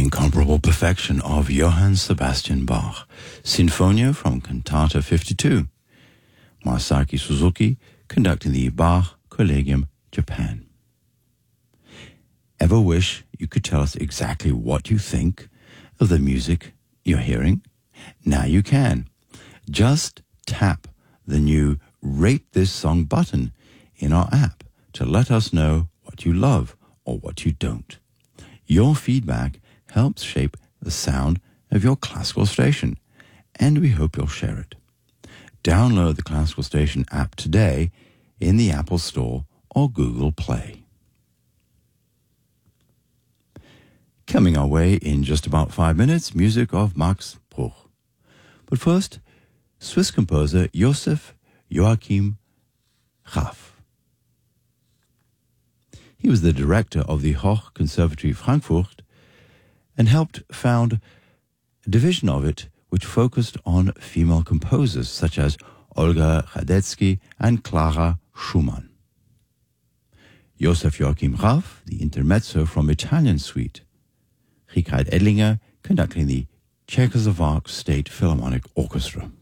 incomparable perfection of Johann Sebastian Bach, Sinfonia from Cantata 52. Masaaki Suzuki conducting the Bach Collegium, Japan. Ever wish you could tell us exactly what you think of the music you're hearing? Now you can. Just tap the new Rate This Song button in our app to let us know what you love or what you don't. Your feedback helps shape the sound of your classical station, and we hope you'll share it. Download the Classical Station app today in the Apple Store or Google Play. Coming our way in just about 5 minutes, music of Max Bruch. But first, Swiss composer Joseph Joachim Raff. He was the director of the Hoch Conservatory Frankfurt and helped found a division of it which focused on female composers such as Olga Radetzky and Clara Schumann. Joseph Joachim Raff, the intermezzo from Italian Suite. Richard Edlinger conducting the Czechoslovak State Philharmonic Orchestra.